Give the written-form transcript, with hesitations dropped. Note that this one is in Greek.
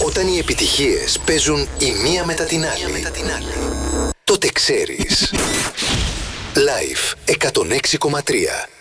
Όταν οι επιτυχίες παίζουν η μία μετά την άλλη, τότε ξέρεις. Live 106,3.